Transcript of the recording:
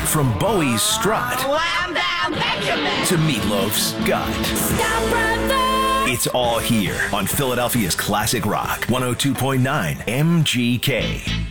From Bowie's strut Wham bam Benjamin to Meatloaf's gut. Stop right there. It's all here on Philadelphia's Classic Rock 102.9 MGK.